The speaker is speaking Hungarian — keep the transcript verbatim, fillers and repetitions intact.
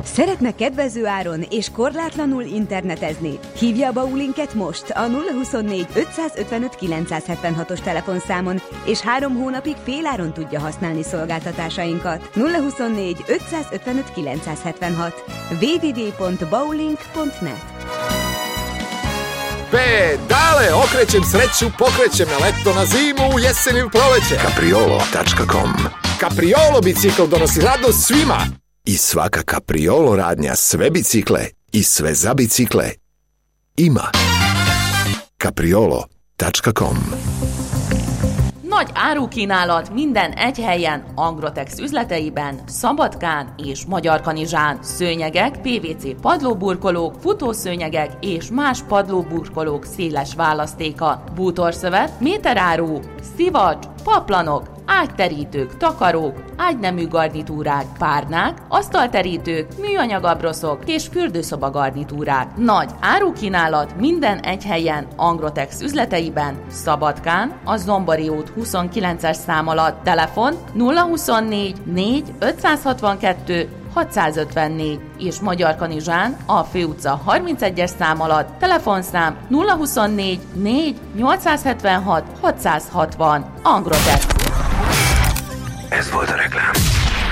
Szeretne kedvező áron és korlátlanul internetezni? Hívja a Baulinket most a nulla huszonnégy ötszázötvenöt kilencszázhetvenhatos telefonszámon, és három hónapig féláron tudja használni szolgáltatásainkat. nulla huszonnégy ötszázötvenöt kilencszázhetvenhat w w w pont baulink pont net. Pedale, okrećem sreću, pokrećem na leto, na zimu, jesen ili proleće. Capriolo tačka com. Capriolo bicikl donosi radost svima. I svaka Capriolo radnja sve bicikle i sve za bicikle ima. Capriolo tačka com. Nagy árukínálat minden egy helyen, Angrotex üzleteiben, Szabadkán és Magyarkanizsán. Szőnyegek, pé vé cé padlóburkolók, futószőnyegek és más padlóburkolók széles választéka. Bútorszövet, méteráru, szivacs, paplanok, ágyterítők, takarók, ágynemű garnitúrák, párnák, asztalterítők, műanyag abroszok és fürdőszoba garnitúrák. Nagy árukínálat minden egy helyen, Angrotex üzleteiben, Szabadkán, a Zombori út huszonkilences szám alatt. Telefon nulla huszonnégy négy ötszázhatvankettő hatszázötvennégy és Magyarkanizsán a Főutca harmincegyes szám alatt. Telefonszám nulla huszonnégy négy nyolcszázhetvenhat hatszázhatvan. Angrotex. Ez volt a